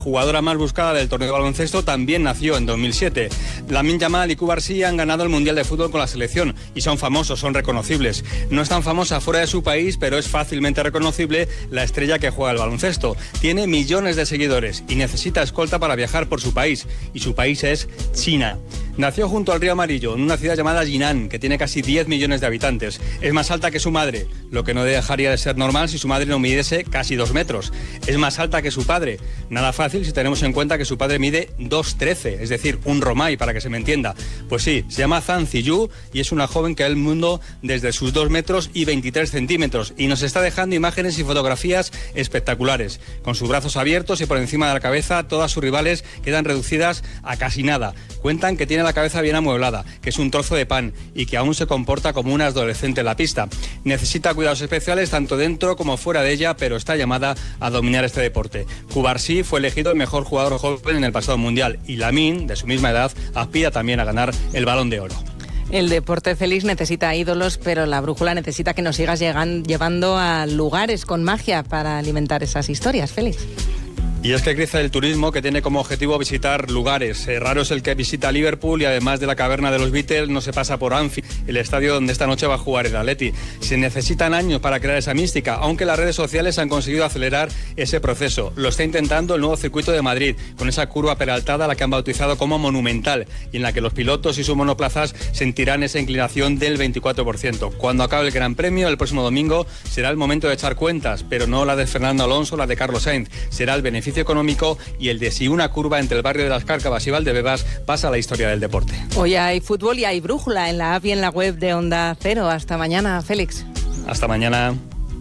Jugadora más buscada del torneo de baloncesto, también nació en 2007. Lamine Yamal y Cubarsí han ganado el Mundial de Fútbol con la selección y son famosos, son reconocibles. No es tan famosa fuera de su país, pero es fácilmente reconocible la estrella que juega el baloncesto. Tiene millones de seguidores y necesita escolta para viajar por su país. Y su país es China. Nació junto al río Amarillo, en una ciudad llamada Jinan, que tiene casi 10 millones de habitantes. Es más alta que su madre, lo que no dejaría de ser normal si su madre no midiese casi 2 metros. Es más alta que su padre. Nada fácil si tenemos en cuenta que su padre mide 2,13, es decir, un romay, para que se me entienda. Pues sí, se llama Zhang Ziyu y es una joven que ve el mundo desde sus 2 metros y 23 centímetros y nos está dejando imágenes y fotografías espectaculares. Con sus brazos abiertos y por encima de la cabeza, todas sus rivales quedan reducidas a casi nada. Cuentan que tiene la cabeza bien amueblada, que es un trozo de pan y que aún se comporta como una adolescente en la pista. Necesita cuidados especiales tanto dentro como fuera de ella, pero está llamada a dominar este deporte. Cubarsí fue elegido el mejor jugador joven en el pasado mundial y Lamine, de su misma edad, aspira también a ganar el Balón de Oro. El deporte, Félix, necesita ídolos, pero la brújula necesita que nos sigas llevando a lugares con magia para alimentar esas historias, Félix. Y es que crece el turismo, que tiene como objetivo visitar lugares. Raro es el que visita Liverpool y además de la caverna de los Beatles no se pasa por Anfield, el estadio donde esta noche va a jugar el Atleti. Se necesitan años para crear esa mística, aunque las redes sociales han conseguido acelerar ese proceso. Lo está intentando el nuevo circuito de Madrid, con esa curva peraltada a la que han bautizado como monumental y en la que los pilotos y sus monoplazas sentirán esa inclinación del 24%. Cuando acabe el Gran Premio, el próximo domingo, será el momento de echar cuentas, pero no la de Fernando Alonso, la de Carlos Sainz. Será el beneficio económico y el de si una curva entre el barrio de Las Cárcavas y Valdebebas pasa a la historia del deporte. Hoy hay fútbol y hay brújula en la app y en la web de Onda Cero. Hasta mañana, Félix. Hasta mañana.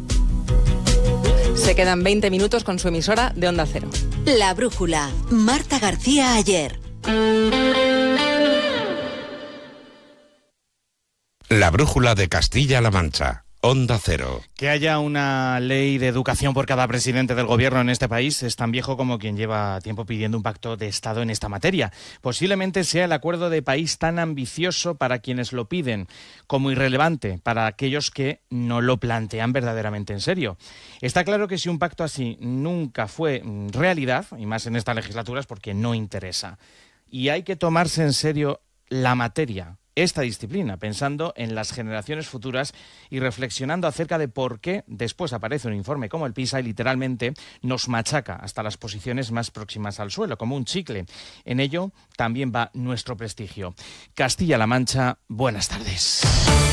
Se quedan 20 minutos con su emisora de Onda Cero. La brújula. Marta García Ayer. La brújula de Castilla-La Mancha. Onda Cero. Que haya una ley de educación por cada presidente del gobierno en este país es tan viejo como quien lleva tiempo pidiendo un pacto de Estado en esta materia. Posiblemente sea el acuerdo de país tan ambicioso para quienes lo piden como irrelevante para aquellos que no lo plantean verdaderamente en serio. Está claro que si un pacto así nunca fue realidad, y más en esta legislatura, es porque no interesa. Y hay que tomarse en serio la materia, esta disciplina, pensando en las generaciones futuras y reflexionando acerca de por qué después aparece un informe como el PISA y literalmente nos machaca hasta las posiciones más próximas al suelo, como un chicle. En ello también va nuestro prestigio. Castilla-La Mancha, buenas tardes.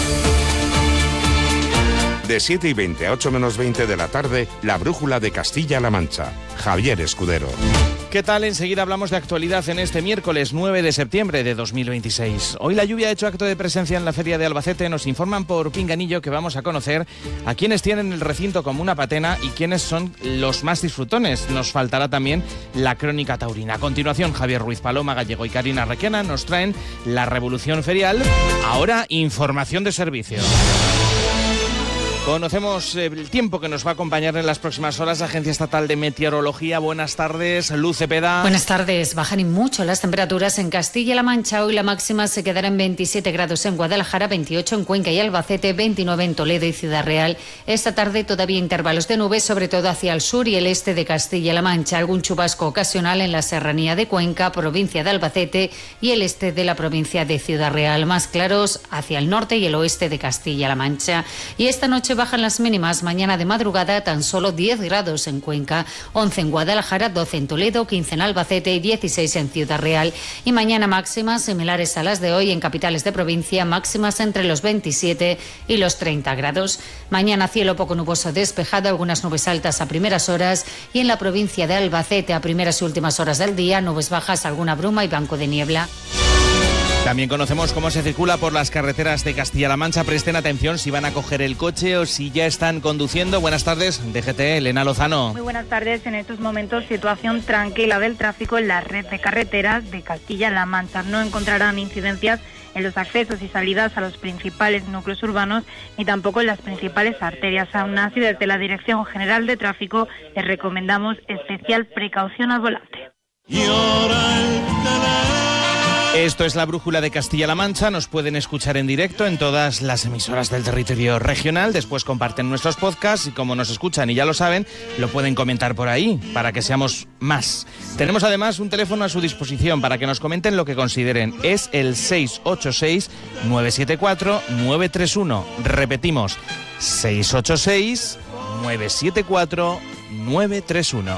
De 7:20 a 8 menos 20 de la tarde, la brújula de Castilla-La Mancha. Javier Escudero. ¿Qué tal? Enseguida hablamos de actualidad en este miércoles 9 de septiembre de 2026. Hoy la lluvia ha hecho acto de presencia en la Feria de Albacete. Nos informan por pinganillo que vamos a conocer a quienes tienen el recinto como una patena y quiénes son los más disfrutones. Nos faltará también la crónica taurina. A continuación, Javier Ruiz, Paloma Gallego y Karina Requena nos traen la revolución ferial. Ahora, información de servicio. Conocemos el tiempo que nos va a acompañar en las próximas horas. Agencia Estatal de Meteorología, buenas tardes. Luz Cepeda. Buenas tardes. Bajan y mucho las temperaturas en Castilla-La Mancha. Hoy la máxima se quedará en 27 grados en Guadalajara, 28 en Cuenca y Albacete, 29 en Toledo y Ciudad Real. Esta tarde todavía intervalos de nubes, sobre todo hacia el sur y el este de Castilla-La Mancha. Algún chubasco ocasional en la serranía de Cuenca, provincia de Albacete y el este de la provincia de Ciudad Real. Más claros hacia el norte y el oeste de Castilla-La Mancha. Y esta noche bajan las mínimas. Mañana de madrugada tan solo 10 grados en Cuenca, 11 en Guadalajara, 12 en Toledo, 15 en Albacete y 16 en Ciudad Real. Y mañana máximas similares a las de hoy en capitales de provincia, máximas entre los 27 y los 30 grados. Mañana cielo poco nuboso despejado, algunas nubes altas a primeras horas y en la provincia de Albacete a primeras y últimas horas del día, nubes bajas, alguna bruma y banco de niebla. También conocemos cómo se circula por las carreteras de Castilla-La Mancha. Presten atención si van a coger el coche o si ya están conduciendo. Buenas tardes, DGT, Elena Lozano. Muy buenas tardes. En estos momentos, situación tranquila del tráfico en la red de carreteras de Castilla-La Mancha. No encontrarán incidencias en los accesos y salidas a los principales núcleos urbanos ni tampoco en las principales arterias. Aún así, desde la Dirección General de Tráfico les recomendamos especial precaución al volante. Esto es la Brújula de Castilla-La Mancha. Nos pueden escuchar en directo en todas las emisoras del territorio regional. Después comparten nuestros podcasts y como nos escuchan y ya lo saben, lo pueden comentar por ahí para que seamos más. Tenemos además un teléfono a su disposición para que nos comenten lo que consideren. Es el 686-974-931. Repetimos, 686-974-931.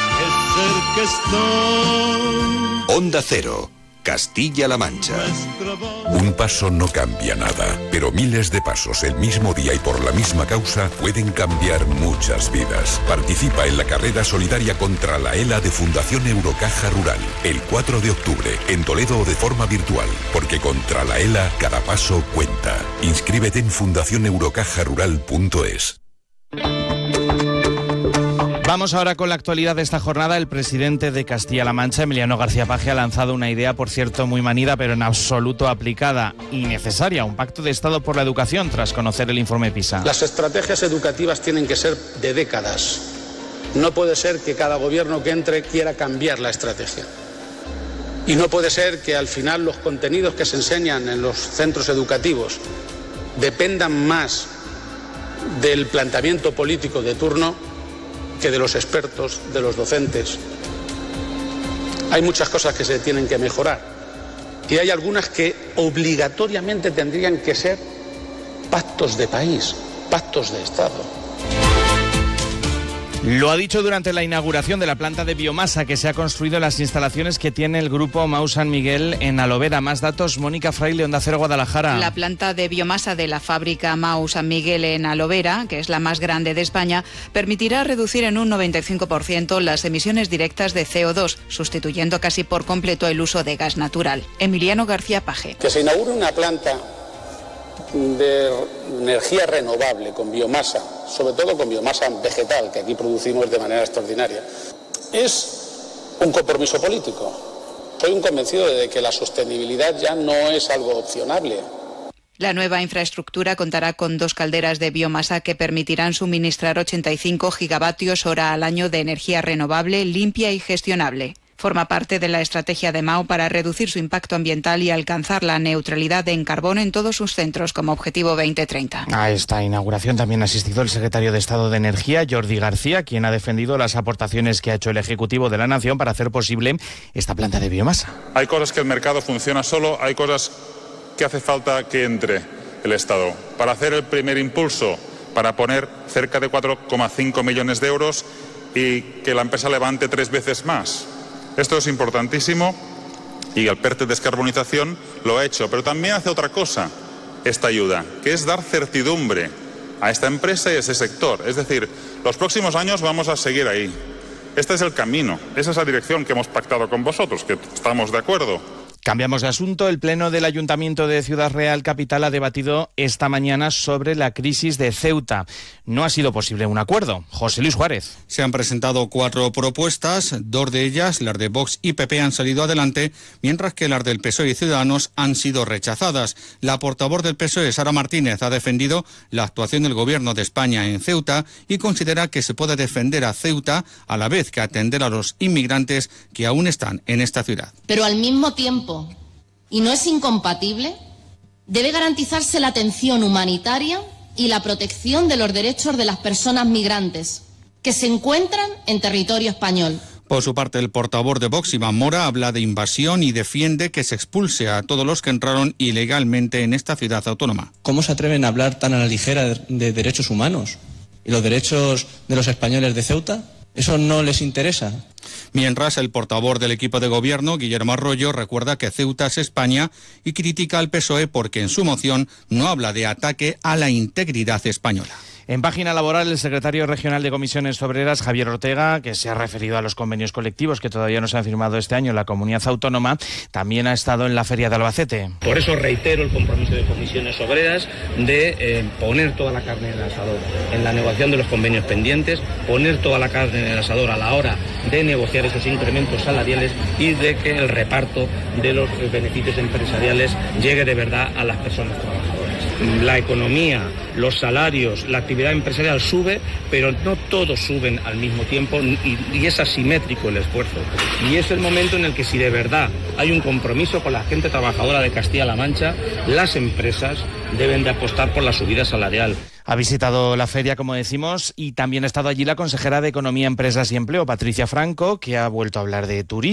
Onda Cero, Castilla-La Mancha. Un paso no cambia nada, pero miles de pasos el mismo día y por la misma causa pueden cambiar muchas vidas. Participa en la carrera solidaria contra la ELA de Fundación Eurocaja Rural, el 4 de octubre, en Toledo o de forma virtual, porque contra la ELA cada paso cuenta. Inscríbete en fundacioneurocajarural.es. Vamos ahora con la actualidad de esta jornada. El presidente de Castilla-La Mancha, Emiliano García Paje, ha lanzado una idea, por cierto, muy manida, pero en absoluto aplicada y necesaria. Un pacto de Estado por la educación, tras conocer el informe PISA. Las estrategias educativas tienen que ser de décadas. No puede ser que cada gobierno que entre quiera cambiar la estrategia. Y no puede ser que al final los contenidos que se enseñan en los centros educativos dependan más del planteamiento político de turno que de los expertos, de los docentes. Hay muchas cosas que se tienen que mejorar y hay algunas que obligatoriamente tendrían que ser pactos de país, pactos de Estado. Lo ha dicho durante la inauguración de la planta de biomasa que se ha construido en las instalaciones que tiene el grupo Mau San Miguel en Alovera. Más datos, Mónica Fraile, Onda Cero, Guadalajara. La planta de biomasa de la fábrica Mau San Miguel en Alovera, que es la más grande de España, permitirá reducir en un 95% las emisiones directas de CO2, sustituyendo casi por completo el uso de gas natural. Emiliano García Paje. Que se inaugure una planta de energía renovable con biomasa, sobre todo con biomasa vegetal, que aquí producimos de manera extraordinaria, es un compromiso político. Soy un convencido de que la sostenibilidad ya no es algo opcionable. La nueva infraestructura contará con 2 calderas de biomasa que permitirán suministrar 85 gigavatios hora al año de energía renovable, limpia y gestionable. Forma parte de la estrategia de Mau para reducir su impacto ambiental y alcanzar la neutralidad en carbono en todos sus centros como objetivo 2030. A esta inauguración también ha asistido el secretario de Estado de Energía, Jordi García, quien ha defendido las aportaciones que ha hecho el Ejecutivo de la Nación para hacer posible esta planta de biomasa. Hay cosas que el mercado funciona solo, hay cosas que hace falta que entre el Estado. Para hacer el primer impulso, para poner cerca de 4,5 millones de euros y que la empresa levante 3 veces más. Esto es importantísimo y el PERTE de descarbonización lo ha hecho, pero también hace otra cosa esta ayuda, que es dar certidumbre a esta empresa y a ese sector. Es decir, los próximos años vamos a seguir ahí. Este es el camino, esa es la dirección que hemos pactado con vosotros, que estamos de acuerdo. Cambiamos de asunto. El Pleno del Ayuntamiento de Ciudad Real Capital ha debatido esta mañana sobre la crisis de Ceuta. No ha sido posible un acuerdo. José Luis Juárez. Se han presentado 4 propuestas, 2 de ellas, las de Vox y PP, han salido adelante, mientras que las del PSOE y Ciudadanos han sido rechazadas. La portavoz del PSOE, Sara Martínez, ha defendido la actuación del Gobierno de España en Ceuta y considera que se puede defender a Ceuta a la vez que atender a los inmigrantes que aún están en esta ciudad. Pero al mismo tiempo, y no es incompatible, debe garantizarse la atención humanitaria y la protección de los derechos de las personas migrantes que se encuentran en territorio español. Por su parte, el portavoz de Vox, Iván Mora, habla de invasión y defiende que se expulse a todos los que entraron ilegalmente en esta ciudad autónoma. ¿Cómo se atreven a hablar tan a la ligera de derechos humanos y los derechos de los españoles de Ceuta? ¿Eso no les interesa? Mientras, el portavoz del equipo de gobierno, Guillermo Arroyo, recuerda que Ceuta es España y critica al PSOE porque en su moción no habla de ataque a la integridad española. En página laboral, el secretario regional de Comisiones Obreras, Javier Ortega, que se ha referido a los convenios colectivos que todavía no se han firmado este año en la comunidad autónoma, también ha estado en la Feria de Albacete. Por eso reitero el compromiso de Comisiones Obreras de poner toda la carne en el asador en la negociación de los convenios pendientes, poner toda la carne en el asador a la hora de negociar esos incrementos salariales y de que el reparto de los beneficios empresariales llegue de verdad a las personas trabajadoras. la economía, los salarios, la actividad empresarial sube, pero no todos suben al mismo tiempo y es asimétrico el esfuerzo. Y es el momento en el que, si de verdad hay un compromiso con la gente trabajadora de Castilla-La Mancha, las empresas deben de apostar por la subida salarial. Ha visitado la feria, como decimos, y también ha estado allí la consejera de Economía, Empresas y Empleo, Patricia Franco, que ha vuelto a hablar de turismo.